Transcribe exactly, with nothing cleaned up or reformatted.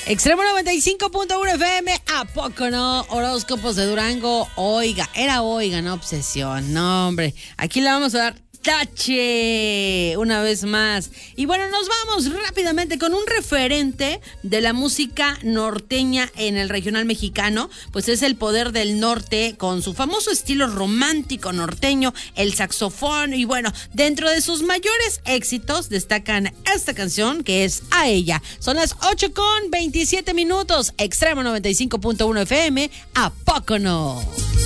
Extremo noventa y cinco punto uno F M, ¿a poco no? Horóscopos de Durango, oiga, era oiga, no obsesión, no hombre, aquí le vamos a dar tache una vez más. Y bueno, nos vamos rápidamente con un referente de la música norteña en el regional mexicano, pues es el Poder del Norte con su famoso estilo romántico norteño, el saxofón, y bueno, dentro de sus mayores éxitos destacan esta canción que es A Ella. Son las ocho con veintisiete minutos, Extremo noventa y cinco punto uno F M, ¿a poco no?